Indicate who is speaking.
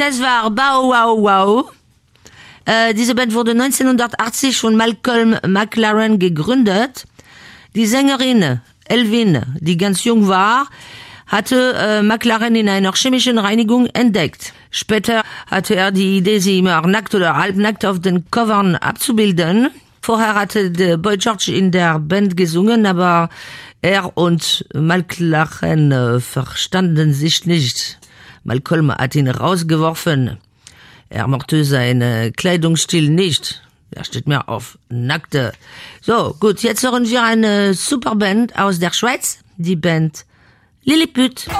Speaker 1: Das war Bow Wow Wow. Diese Band wurde 1980 von Malcolm McLaren gegründet. Die Sängerin Elvin, die ganz jung war, hatte McLaren in einer chemischen Reinigung entdeckt. Später hatte er die Idee, sie immer nackt oder halbnackt auf den Covern abzubilden. Vorher hatte der Boy George in der Band gesungen, aber er und McLaren verstanden sich nicht. Malcolm hat ihn rausgeworfen. Er mochte seinen Kleidungsstil nicht. Er steht mehr auf Nackte. So, gut, jetzt hören wir eine Superband aus der Schweiz, die Band Lilliput.